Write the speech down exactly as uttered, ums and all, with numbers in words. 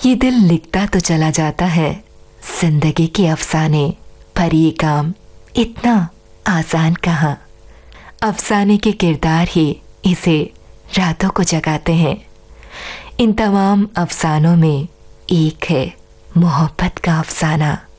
ये दिल लिखता तो चला जाता है जिंदगी के अफसाने, पर ये काम इतना आसान कहाँ। अफसाने के किरदार ही इसे रातों को जगाते हैं। इन तमाम अफसानों में एक है मोहब्बत का अफसाना।